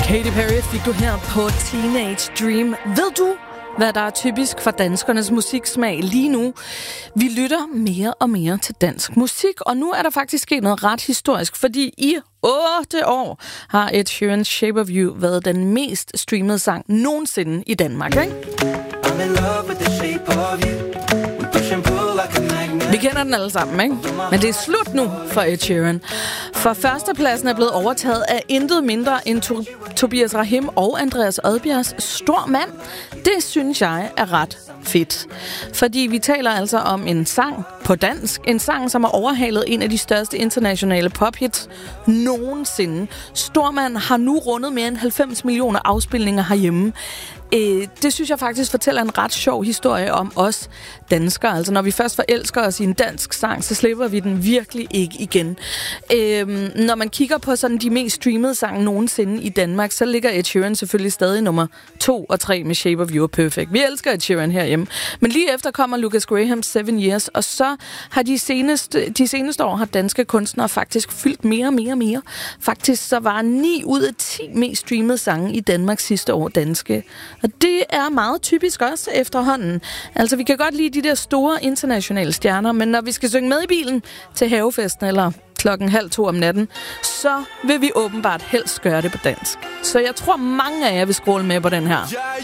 Katy Perry fik du her på Teenage Dream. Ved du, hvad der er typisk for danskernes musiksmag lige nu? Vi lytter mere og mere til dansk musik, og nu er der faktisk sket noget ret historisk, fordi i 8 år har Ed Sheeran's Shape of You været den mest streamede sang nogensinde i Danmark, ikke? I'm in love with the shape of you. We push and pull like a magnet. Vi kender den alle sammen, ikke? Men det er slut nu for Ed Sheeran. For førstepladsen er blevet overtaget af intet mindre end Tobias Rahim og Andreas Odbjergs Stor Mand. Det synes jeg er ret fedt. Fordi vi taler altså om en sang på dansk. En sang, som har overhalet en af de største internationale pophits nogensinde. Stor Mand har nu rundet mere end 90 millioner afspilninger herhjemme. Det synes jeg faktisk fortæller en ret sjov historie om os danskere. Altså når vi først forelsker os i en dansk sang, så slipper vi den virkelig ikke igen. Når man kigger på sådan de mest streamede sange nogensinde i Danmark, så ligger Ed Sheeran selvfølgelig stadig nummer 2 og 3 med Shape of You og Perfect. Vi elsker Ed Sheeran herhjemme. Men lige efter kommer Lucas Grahams 7 Years, og så har de seneste år har danske kunstnere faktisk fyldt mere. Faktisk så var 9 ud af 10 mest streamede sange i Danmark sidste år danske. Og det er meget typisk også efterhånden. Altså, vi kan godt lide de der store internationale stjerner, men når vi skal synge med i bilen til havefesten eller 1:30 om natten, så vil vi åbenbart helst gøre det på dansk. Så jeg tror, mange af jer vil scrolle med på den her.